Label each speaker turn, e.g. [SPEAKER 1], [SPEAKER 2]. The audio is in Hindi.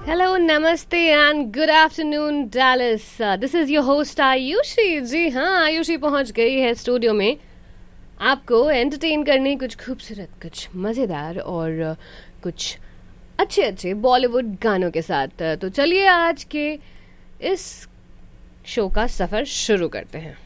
[SPEAKER 1] Hello, namaste and good afternoon Dallas. This is your host Ayushi. जी हाँ, आयुषी पहुंच गई है स्टूडियो में आपको एंटरटेन करने, कुछ खूबसूरत, कुछ मज़ेदार और कुछ अच्छे अच्छे बॉलीवुड गानों के साथ. तो चलिए आज के इस शो का सफ़र शुरू करते हैं.